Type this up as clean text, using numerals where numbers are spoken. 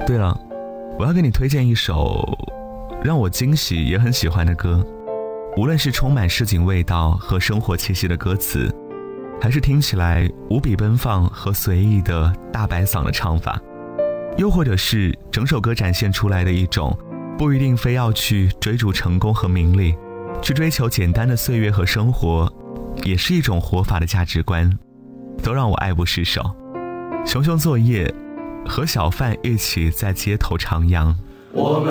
对了，我要给你推荐一首让我惊喜也很喜欢的歌，无论是充满市井味道和生活气息的歌词，还是听起来无比奔放和随意的大白嗓的唱法，又或者是整首歌展现出来的一种不一定非要去追逐成功和名利，去追求简单的岁月和生活，也是一种活法的价值观，都让我爱不释手。熊熊作业和小贩一起在街头徜徉。